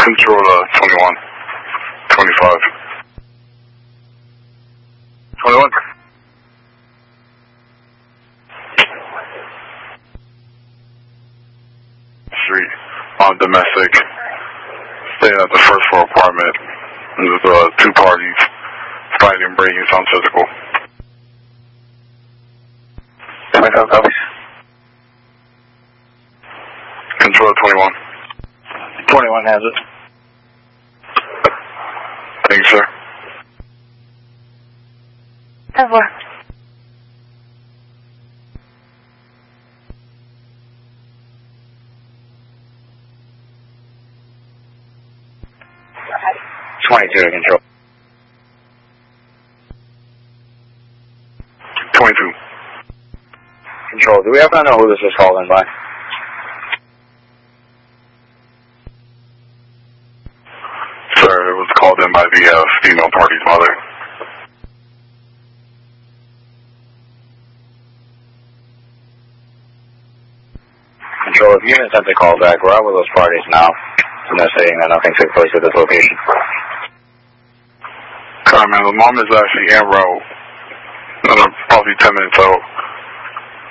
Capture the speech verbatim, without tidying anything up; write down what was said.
Control uh, twenty-one, twenty-five. twenty-one. Street on domestic. Staying at the first floor apartment. There's uh, two parties fighting, breaking, sound physical. twenty-five copies. Control twenty-one. twenty-one has it. Thank you, sir. ten four. twenty-two to control. twenty-two. Control, do we happen to know who this was called in by? Sir, it was called in by the uh, female party's mother. Control, if you can send a call back, we're out with those parties now. And they're saying that nothing took place at this location. Sorry, man, the mom is actually en route. Another probably ten minutes out.